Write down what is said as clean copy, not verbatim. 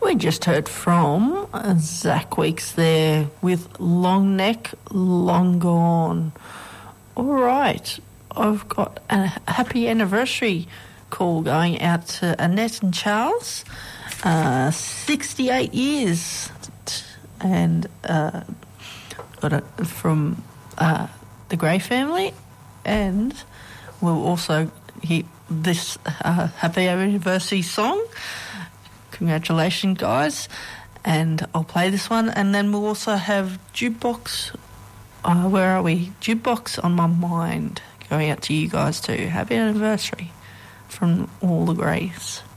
We just heard from Zach Weeks there with Long Neck, Long Gone. All right, I've got a happy anniversary call going out to Annette and Charles. 68 years. And got it from the Gray family. And we'll also hear this happy anniversary song. Congratulations, guys. And I'll play this one. And then we'll also have Jukebox. Where are we? Jukebox on My Mind. Going out to you guys too. Happy anniversary from all the Grays.